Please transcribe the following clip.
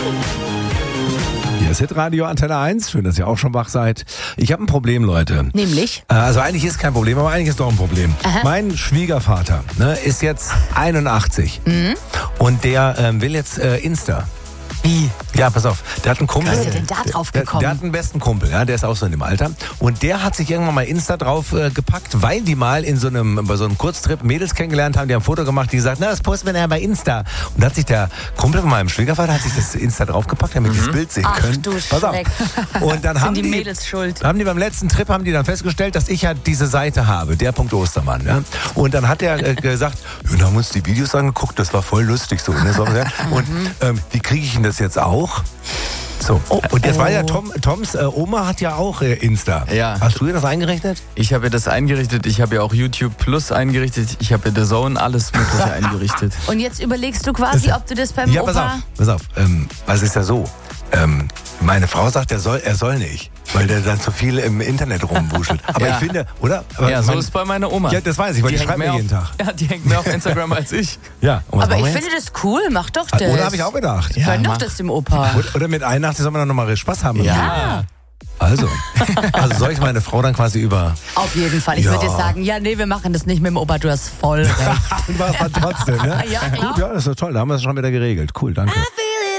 Hier ist Hitradio Antenne 1. Schön, dass ihr auch schon wach seid. Ich habe ein Problem, Leute. Nämlich? Also eigentlich ist kein Problem, aber eigentlich ist doch ein Problem. Aha. Mein Schwiegervater ist jetzt 81 und der will jetzt Insta. Wie? Ja, pass auf. Der hat einen Kumpel. Wie ist der denn da drauf gekommen? Der hat einen besten Kumpel, ja, der ist auch so in dem Alter. Und der hat sich irgendwann mal Insta drauf gepackt, weil die mal bei so einem Kurztrip Mädels kennengelernt haben, die haben ein Foto gemacht, die gesagt, na, das posten wir ja bei Insta. Und da hat sich der Kumpel von meinem Schwiegervater hat sich das Insta draufgepackt, damit die das Bild sehen können. Ach du Pass auf. Schreck. Und dann Sind die Mädels schuld? Haben die beim letzten Trip die dann festgestellt, dass ich ja diese Seite habe, der Punkt Ostermann. Ja? Und dann hat er gesagt, ja, da haben wir uns die Videos angeguckt, das war voll lustig so. Ne? Und wie kriege ich denn das jetzt auch? So, und jetzt war ja Toms Oma hat ja auch Insta. Ja. Hast du dir das eingerichtet? Ich habe ja das eingerichtet, ich habe ja auch YouTube Plus eingerichtet, ich habe ja The Zone, alles Mögliche eingerichtet. Und jetzt überlegst du quasi, ob du das beim Opa... Pass auf. Was ist ja so? Meine Frau sagt, er soll nicht, weil der dann zu viel im Internet rumwuschelt. Aber Ja. ich finde, oder? Aber Ja, so ist es bei meiner Oma. Ja, das weiß ich, weil die schreibt mir jeden Tag. Ja, die hängt mehr auf Instagram als ich. Ja. Und was Aber machen ich wir finde das cool, mach doch das. jetzt? Oder habe ich auch gedacht. Ja, Gönn doch mach. das dem Opa. Oder mit 81 soll man dann nochmal Spaß haben. Ja. Also soll ich meine Frau dann quasi über... Auf jeden Fall. Ich Ja. würde dir sagen, ja, nee, wir machen das nicht mit dem Opa, du hast voll recht. Du warst dann trotzdem, ne? Ja, klar. Gut, ja, das ist doch toll. Da haben wir es schon wieder geregelt. Cool, danke.